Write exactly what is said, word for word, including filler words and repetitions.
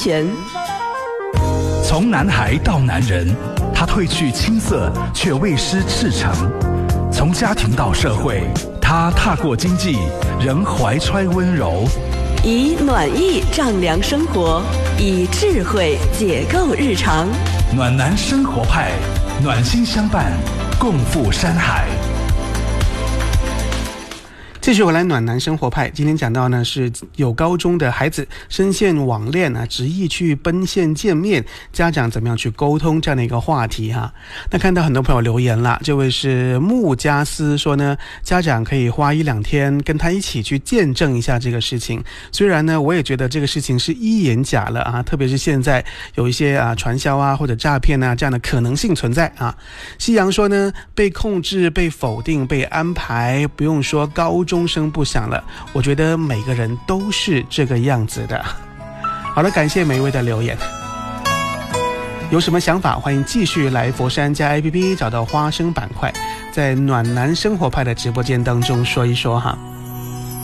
全。 从男孩到男人，他褪去青涩却未失赤诚；从家庭到社会，他踏过经济仍怀揣温柔。 以暖意丈量生活，以智慧解构日常。 暖男生活派，暖心相伴，共赴山海。 继续回来暖男生活派，今天讲到呢是有高中的孩子深陷网恋啊，执意去奔现见面，家长怎么样去沟通这样的一个话题哈、啊。那看到很多朋友留言啦，这位是穆加斯说呢，家长可以花一两天跟他一起去见证一下这个事情。虽然呢，我也觉得这个事情是一言假了啊，特别是现在有一些啊传销啊或者诈骗啊这样的可能性存在啊。西洋说呢，被控制、被否定、被安排，不用说高中钟声不响了，我觉得每个人都是这个样子的。好了，感谢每一位的留言。有什么想法，欢迎继续来佛山加 A P P 找到花生板块，在暖男生活派的直播间当中说一说哈。